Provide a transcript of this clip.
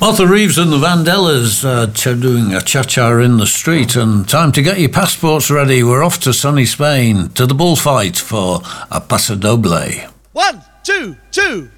Arthur Reeves and the Vandellas doing a cha-cha in the street, and time to get your passports ready. We're off to sunny Spain, to the bullfight for a Paso Doble. 1, 2, 2.